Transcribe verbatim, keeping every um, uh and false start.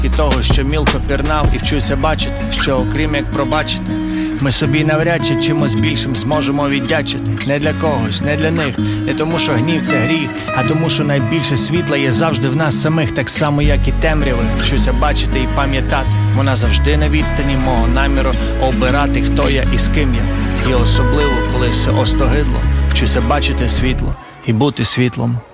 І того, що мілко пірнав, і вчуся бачити, що окрім як пробачити, ми собі навряд чи чимось більшим зможемо віддячити. Не для когось, не для них, не тому що гнів це гріх, а тому що найбільше світла є завжди в нас самих, так само як і темряви. Вчуся бачити і пам'ятати, вона завжди на відстані мого наміру обирати, хто я і з ким я. І особливо, коли все остогидло, вчуся бачити світло і бути світлом.